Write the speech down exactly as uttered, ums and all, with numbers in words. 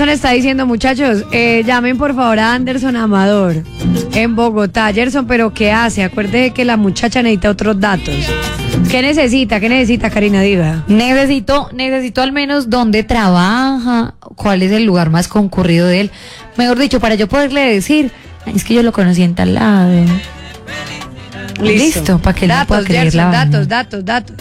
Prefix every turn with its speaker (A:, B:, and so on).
A: Gerson está diciendo, muchachos, eh, llamen por favor a Anderson Amador en Bogotá. Gerson, ¿pero qué hace? Acuérdese que la muchacha necesita otros datos. ¿Qué necesita? ¿Qué necesita, Karina? Diga.
B: Necesito, necesito al menos dónde trabaja, cuál es el lugar más concurrido de él. Mejor dicho, para yo poderle decir, es que yo lo conocí en tal lado.
A: Listo,
B: Listo para que él no pueda
A: datos,
B: creer
A: Gerson,
B: la vaina.
A: datos, datos, datos.